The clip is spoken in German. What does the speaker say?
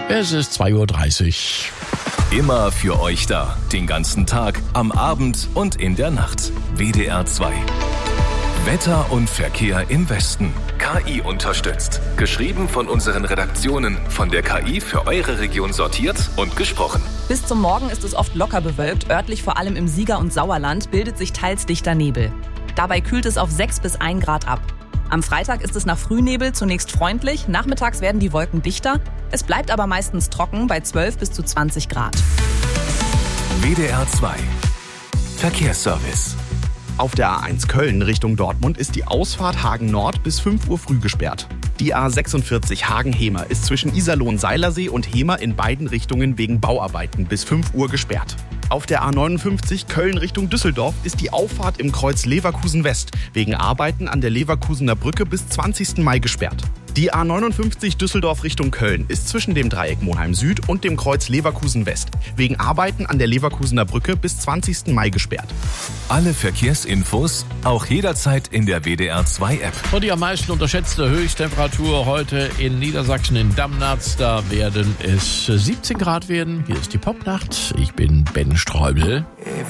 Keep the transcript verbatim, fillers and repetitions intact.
Es ist zwei Uhr dreißig. Immer für euch da. Den ganzen Tag, am Abend und in der Nacht. W D R zwei. Wetter und Verkehr im Westen. K I unterstützt. Geschrieben von unseren Redaktionen. Von der K I für eure Region sortiert und gesprochen. Bis zum Morgen ist es oft locker bewölkt. Örtlich, vor allem im Sieger- und Sauerland, bildet sich teils dichter Nebel. Dabei kühlt es auf sechs bis ein Grad ab. Am Freitag ist es nach Frühnebel zunächst freundlich. Nachmittags werden die Wolken dichter. Es bleibt aber meistens trocken bei zwölf bis zu zwanzig Grad. W D R zwei. Verkehrsservice. Auf der A eins Köln Richtung Dortmund ist die Ausfahrt Hagen Nord bis fünf Uhr früh gesperrt. Die A sechsundvierzig Hagen-Hemer ist zwischen Iserlohn-Seilersee und Hemer in beiden Richtungen wegen Bauarbeiten bis fünf Uhr gesperrt. Auf der A neunundfünfzig Köln Richtung Düsseldorf ist die Auffahrt im Kreuz Leverkusen West wegen Arbeiten an der Leverkusener Brücke bis zwanzigsten Mai gesperrt. Die A neunundfünfzig Düsseldorf Richtung Köln ist zwischen dem Dreieck Monheim Süd und dem Kreuz Leverkusen West wegen Arbeiten an der Leverkusener Brücke bis zwanzigsten Mai gesperrt. Alle Verkehrsinfos auch jederzeit in der W D R zwei App. Und die am meisten unterschätzte Höchsttemperatur heute in Niedersachsen in Damnatz. Da werden es siebzehn Grad werden. Hier ist die Popnacht. Ich bin Ben Streubel.